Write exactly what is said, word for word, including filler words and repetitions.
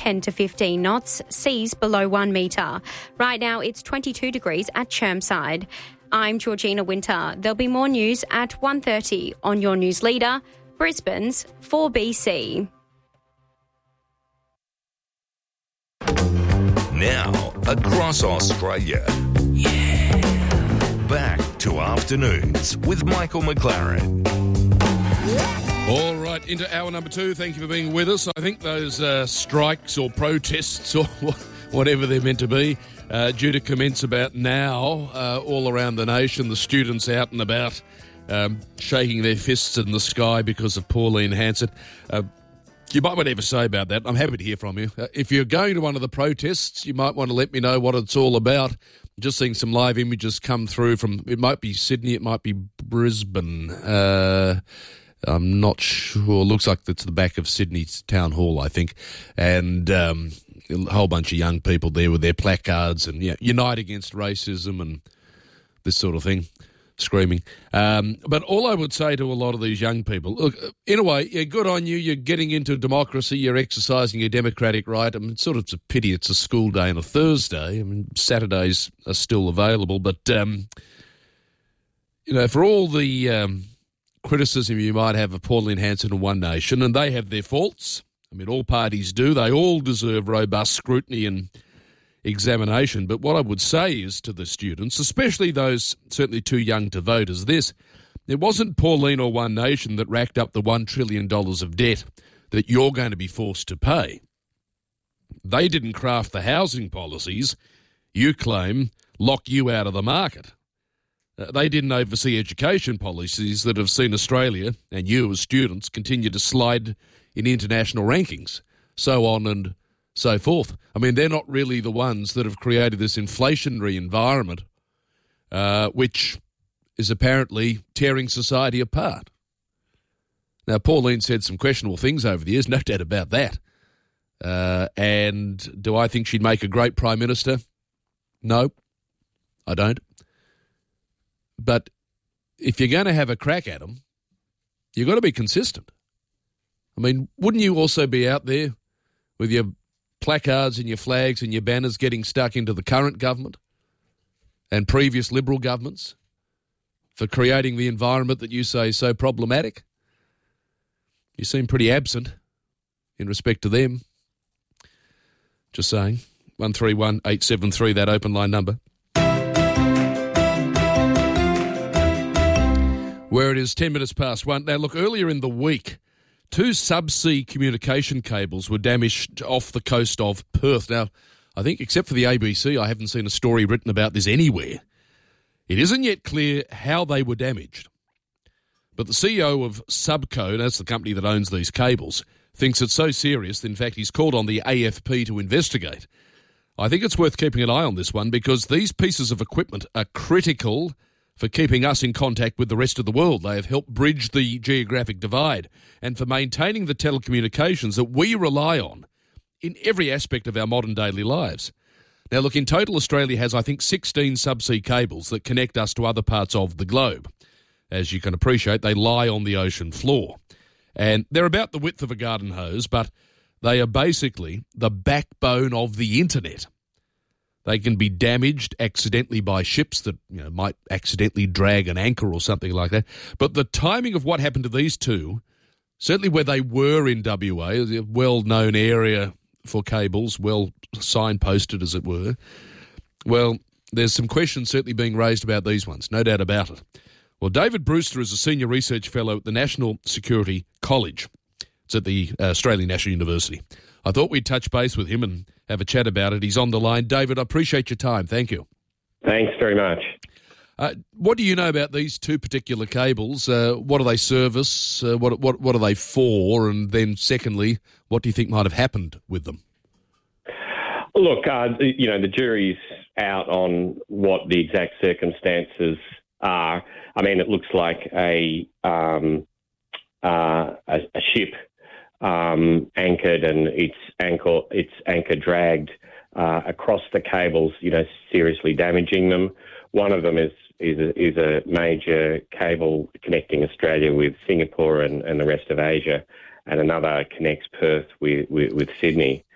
ten to fifteen knots, seas below one metre. Right now it's twenty-two degrees at Chermside. I'm Georgina Winter. There'll be more news at one thirty on your news leader, Brisbane's four B C. Now, across Australia. Yeah. Back to Afternoons with Michael McLaren. All right, into hour number two. Thank you for being with us. I think those uh, strikes or protests or whatever they're meant to be uh, due to commence about now uh, all around the nation. The students out and about um, shaking their fists in the sky because of Pauline Hanson. Uh, You might whatever say about that. I'm happy to hear from you. Uh, if you're going to one of the protests, you might want to let me know what it's all about. Just seeing some live images come through from, it might be Sydney, it might be Brisbane. Uh, I'm not sure. Looks like it's the back of Sydney's Town Hall, I think. And um, a whole bunch of young people there with their placards and yeah, unite against racism and this sort of thing. Screaming. Um, but all I would say to a lot of these young people, look, in a way, yeah, good on you. You're getting into democracy. You're exercising your democratic right. I mean, it's sort of it's a pity it's a school day on a Thursday. I mean, Saturdays are still available. But, um, you know, for all the um, criticism you might have of Pauline Hanson and One Nation, and they have their faults. I mean, all parties do. They all deserve robust scrutiny and examination. But what I would say is to the students, especially those certainly too young to vote, is this. It wasn't Pauline or One Nation that racked up the one trillion dollars of debt that you're going to be forced to pay. They didn't craft the housing policies you claim lock you out of the market. Uh, they didn't oversee education policies that have seen Australia and you as students continue to slide in international rankings, so on and so forth. I mean, they're not really the ones that have created this inflationary environment, uh, which is apparently tearing society apart. Now, Pauline said some questionable things over the years, no doubt about that. Uh, and do I think she'd make a great Prime Minister? No, I don't. But if you're going to have a crack at them, you've got to be consistent. I mean, wouldn't you also be out there with your placards and your flags and your banners getting stuck into the current government and previous Liberal governments for creating the environment that you say is so problematic? You seem pretty absent in respect to them. Just saying. one three one eight seven three, that open line number. Where it is ten minutes past one. Now, look, earlier in the week, two subsea communication cables were damaged off the coast of Perth. Now, I think except for the A B C, I haven't seen a story written about this anywhere. It isn't yet clear how they were damaged. But the C E O of Subco, that's the company that owns these cables, thinks it's so serious, in fact, he's called on the A F P to investigate. I think it's worth keeping an eye on this one because these pieces of equipment are critical for keeping us in contact with the rest of the world. They have helped bridge the geographic divide and for maintaining the telecommunications that we rely on in every aspect of our modern daily lives. Now, look, in total, Australia has, I think, sixteen subsea cables that connect us to other parts of the globe. As you can appreciate, they lie on the ocean floor. And they're about the width of a garden hose, but they are basically the backbone of the internet. They can be damaged accidentally by ships that, you know, might accidentally drag an anchor or something like that. But the timing of what happened to these two, certainly where they were in W A, a well-known area for cables, well signposted as it were, well, there's some questions certainly being raised about these ones, no doubt about it. Well, David Brewster is a senior research fellow at the National Security College. It's at the uh, Australian National University. I thought we'd touch base with him and have a chat about it. He's on the line. David, I appreciate your time. Thank you. Thanks very much. Uh, what do you know about these two particular cables? Uh, what do they service? Uh, what, what, what are they for? And then secondly, what do you think might have happened with them? Look, uh, you know, the jury's out on what the exact circumstances are. I mean, it looks like a um, uh, a, a ship um, anchored and its anchor its anchor dragged uh, across the cables, you know, seriously damaging them. One of them is is a, is a major cable connecting Australia with Singapore and, and the rest of Asia, and another connects Perth with, with, with Sydney.